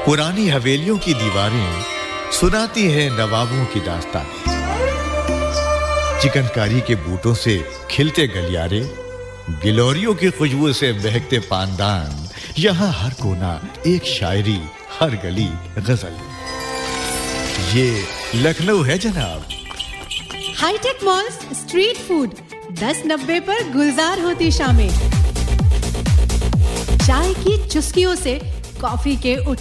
पुरानी हवेलियों की दीवारें सुनाती है नवाबों की दास्तानें। चिकनकारी के बूटों से खिलते गलियारे, गिलोरियों की खुशबू से महकते पानदान, यहाँ हर कोना एक शायरी, हर गली गजल। ये लखनऊ है जनाब। हाईटेक मॉल्स स्ट्रीट फूड 10.90 पर गुलजार होती शामें। चाय की चुस्कियों से कॉफी के